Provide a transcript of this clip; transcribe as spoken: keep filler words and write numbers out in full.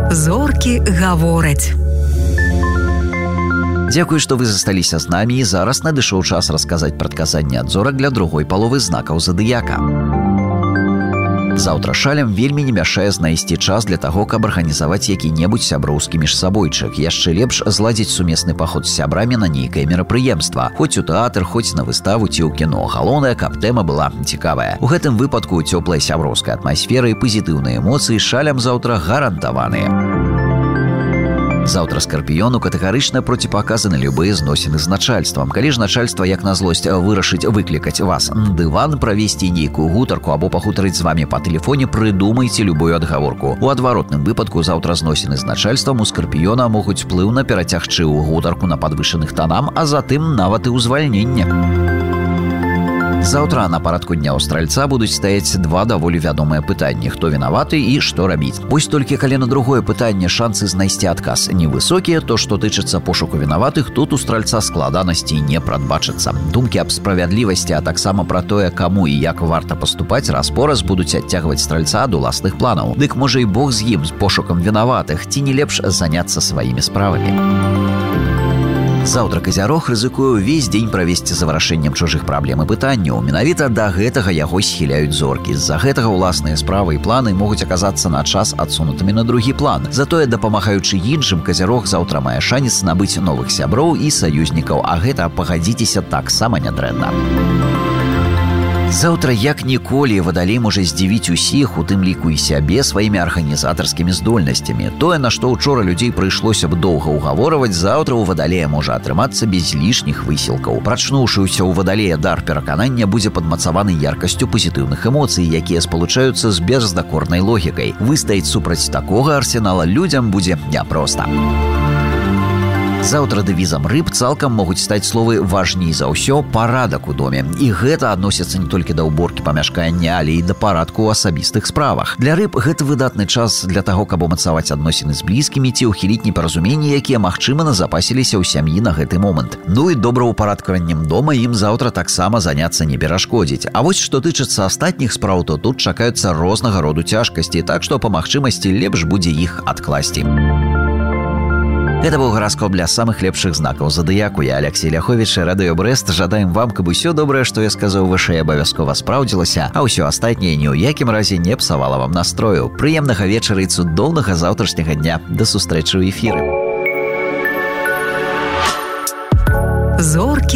Зоркі гавораць. Дзякуй, што вы засталіся з намі, і зараз надышоў час расказаць прадказанні ад зорак для другой паловы знакаў задыяка. Заўтра шалям вельмі не мяшае знайсці час для таго, каб арганізаваць які-небудзь сяброўскі міжсабойчык. Яшчэ лепш зладзіць сумесны паход з сябрамі на нейкае мерапрыемства. Хоць у тэатр, хоць на выставу ці ў кіно. Галоўнае, каб тэма была цікавая. У гэтым выпадку цёплая сяброўская атмасфера і пазітыўныя эмоцыі шалям заўтра гарантаваныя. Заўтра скарпіёну катэгарычна проціпаказаны любыя зносіны з начальствам. Калі ж начальства як на злосць вырашыць выклікаць вас на дыван, правесці нейкую гутарку або пагутарыць з вамі па тэлефоне, прыдумайце любую адгаворку. У адваротным выпадку заўтра зносіны з начальствам у скарпіёна могуць плыўна перацягчы ў гутарку на падвышаных танам, а затым нават і ў звальненне. Заўтра на парадку дня ў стральца будуць стаяць два даволі вядомыя пытанні: хто вінаваты і што рабіць. Вось толькі калі на другое пытанне шансы знайсці адказ невысокія, то што тычыцца пошуку вінаватых, тут у стральца складанасці не прадбачыцца. Думкі аб справядлівасці, а таксама пра тое, каму і як варта паступаць, раз-пораз будуць адцягваць стральца ад уласных планаў. Дык можа і Бог з ім, з пошукам вінаватых, ці не лепш заняцца сваімі справамі. Заўтра казярог рызыкуе ўвесь дзень правесці за вырашэннем чужых праблем і пытанняў. Менавіта да гэтага яго схіляюць зоркі. З-за гэтага ўласныя справы і планы могуць аказацца на час адсунутымі на другі план. Затое, дапамагаючы іншым, казярог заўтра мае шанец набыць новых сяброў і саюзнікаў, а гэта, пагадзіцеся, таксама нядрэнна. Заўтра як ніколі вадалей можа здзівіць усіх, у тым ліку і сябе, сваімі арганізатарскімі здольнасцямі. Тое, на што ўчора людзей прыйшлося б доўга ўгаворваць, заўтра ў вадалея можа атрымацца без лішніх высілкаў. Прачнуўшыўся ў вадалея дар пераканання будзе падмацаваны яркасцю пазітыўных эмоцый, якія спалучаюцца з бездакорнай логікай. Выстаяць супраць такога арсенала людзям будзе няпроста. Заўтра дэвізам рыб цалкам могуць стаць словы «важней за ўсё» парадак у доме. І гэта адносіцца не толькі да ўборкі памяшкання, але і да парадку ў асабістых справах. Для рыб гэта выдатны час для таго, каб умацаваць адносіны з блізкімі ці ўхіліць непаразуменні, якія, магчыма, назапасіліся ў сям'і на гэты момант. Ну і добраўпарадкаваннем дома ім заўтра таксама заняцца не перашкодзіць. А вось што тычыцца астатніх спраў, то тут чакаюцца рознага роду цяжкасці, так што па магчымасці лепш будзе іх адкласці. Гэта быў гараскоп для самых лепшых знакаў задыяку. Я Алексей Ляховіч, Радыё Брэст. Жадаем вам, каб усё добрае, што я сказаў вышэй, абавязкова спраўдзілася, а ўсё астатняе ні ў якім разе не псавала вам настрою. Прыемнага вечара і цудоўнага заўтрашняга дня. Да сустрэчы ў эфіры.